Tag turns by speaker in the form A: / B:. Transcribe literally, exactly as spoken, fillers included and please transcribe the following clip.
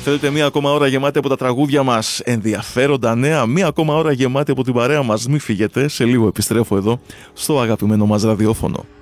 A: Θέλετε μία ακόμα ώρα γεμάτη από τα τραγούδια μας, ενδιαφέροντα νέα, μία ακόμα ώρα γεμάτη από την παρέα μας. Μην φύγετε, σε λίγο επιστρέφω εδώ στο αγαπημένο μας ραδιόφωνο.